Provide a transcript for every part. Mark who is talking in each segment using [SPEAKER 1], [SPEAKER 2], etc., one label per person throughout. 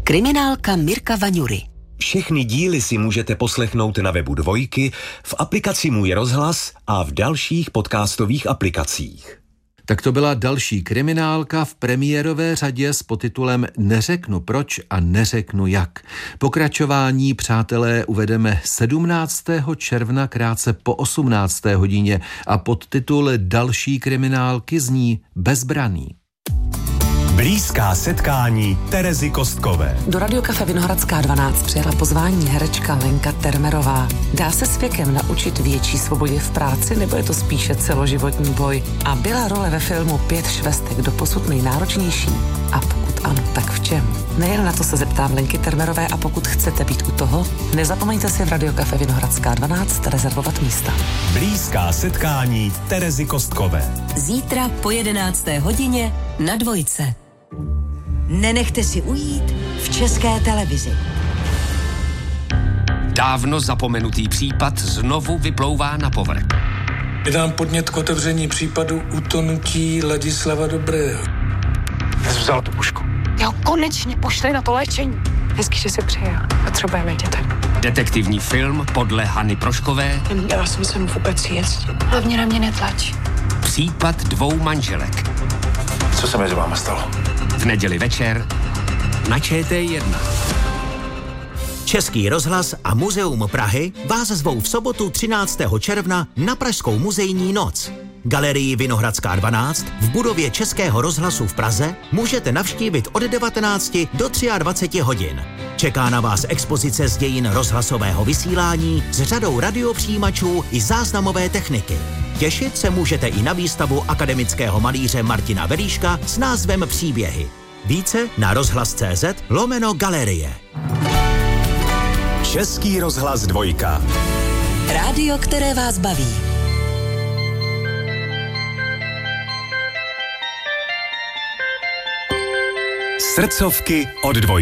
[SPEAKER 1] Kriminálka Mirka Vaňury.
[SPEAKER 2] Všechny díly si můžete poslechnout na webu Dvojky, v aplikaci Můj rozhlas a v dalších podcastových aplikacích.
[SPEAKER 3] Tak to byla další kriminálka v premiérové řadě s podtitulem Neřeknu proč a neřeknu jak. Pokračování, přátelé, uvedeme 17. června krátce po 18. hodině a podtitul další kriminálky zní Bezbraný.
[SPEAKER 2] Blízká setkání Terezy Kostkové.
[SPEAKER 1] Do Radiokafe Vinohradská 12 přijela pozvání herečka Lenka Termerová. Dá se s věkem naučit větší svobodě v práci, nebo je to spíše celoživotní boj? A byla role ve filmu 5 švestek doposud nejnáročnější? A pokud ano, tak v čem? Nejen na to se zeptám Lenky Termerové a pokud chcete být u toho, nezapomeňte si v Radiokafe Vinohradská 12 rezervovat místa.
[SPEAKER 2] Blízká setkání Terezy Kostkové.
[SPEAKER 4] Zítra po 11. hodině na Dvojce.
[SPEAKER 5] Nenechte si ujít v České televizi.
[SPEAKER 6] Dávno zapomenutý případ znovu vyplouvá na povrch.
[SPEAKER 7] Vydám podnět k otevření případu utonutí Ladislava Dobrého.
[SPEAKER 8] Já jsem vzal tu pušku.
[SPEAKER 9] Jo, konečně pošli na to léčení. Hezky, že jsi přijel. Potřebujeme děti.
[SPEAKER 6] Detektivní film podle Hany Proškové.
[SPEAKER 9] Neměla jsem sem vůbec jíst. Hlavně na mě netlač.
[SPEAKER 6] Případ 2 manželek.
[SPEAKER 8] Co se mezi váma stalo?
[SPEAKER 6] V neděli večer na ČT1.
[SPEAKER 10] Český rozhlas a Muzeum Prahy vás zvou v sobotu 13. června na Pražskou muzejní noc. Galerii Vinohradská 12 v budově Českého rozhlasu v Praze můžete navštívit od 19 do 23 hodin. Čeká na vás expozice z dějin rozhlasového vysílání s řadou radiopřijímačů i záznamové techniky. Těšit se můžete i na výstavu akademického malíře Martina Velíška s názvem Příběhy. Více na rozhlas.cz/galerie.
[SPEAKER 2] Český rozhlas 2.
[SPEAKER 4] Rádio, které vás baví.
[SPEAKER 2] Srdcovky od 2.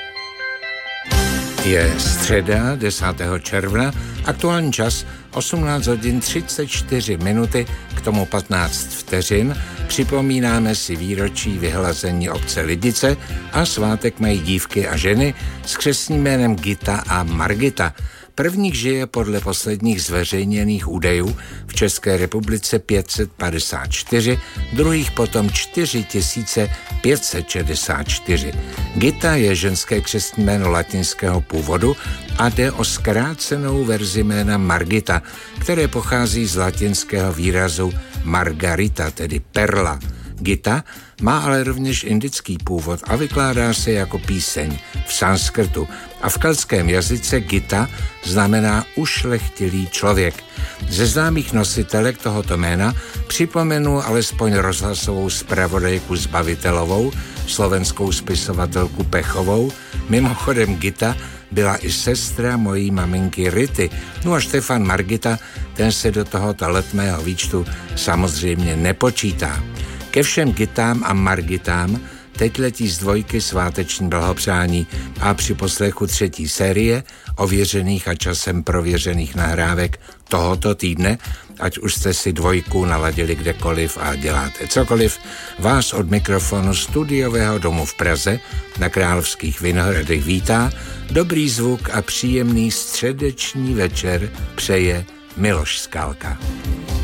[SPEAKER 11] Je středa 10. června, aktuální čas 18 hodin 34 minuty, k tomu 15 vteřin. Připomínáme si výročí vyhlazení obce Lidice a svátek mají dívky a ženy s křestním jménem Gita a Margita. Prvních žije podle posledních zveřejněných údajů v České republice 554, druhých potom 4564. Gita je ženské křestní jméno latinského původu a jde o zkrácenou verzi jména Margita, které pochází z latinského výrazu margarita, tedy perla. Gita má ale rovněž indický původ a vykládá se jako píseň v sanskrtu. A v keltském jazyce Gita znamená ušlechtilý člověk. Ze známých nositelek tohoto jména připomenu alespoň rozhlasovou zpravodajku Zbavitelovou, slovenskou spisovatelku Pechovou. Mimochodem Gita byla i sestra mojí maminky Rity. No a Štefan Margita, ten se do tohoto letmého výčtu samozřejmě nepočítá. Ke všem Gitám a Margitám teď letí z 2 sváteční blahopřání a při poslechu 3. série ověřených a časem prověřených nahrávek tohoto týdne, ať už jste si 2 naladili kdekoliv a děláte cokoliv, vás od mikrofonu studiového domu v Praze na Královských Vinohradech vítá, dobrý zvuk a příjemný středeční večer přeje Miloš Skálka.